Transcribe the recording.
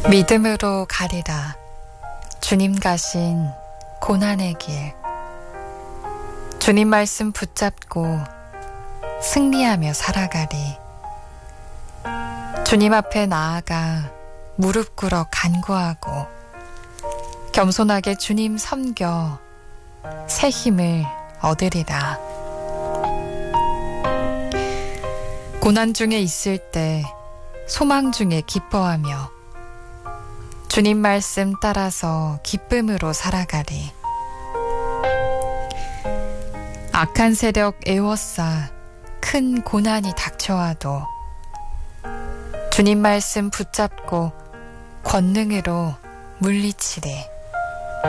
믿음으로 가리라. 주님 가신 고난의 길. 주님 말씀 붙잡고 승리하며 살아가리. 주님 앞에 나아가 무릎 꿇어 간구하고 겸손하게 주님 섬겨 새 힘을 얻으리라. 고난 중에 있을 때 소망 중에 기뻐하며 주님 말씀 따라서 기쁨으로 살아가리. 악한 세력 애워싸 큰 고난이 닥쳐와도 주님 말씀 붙잡고 권능으로 물리치리.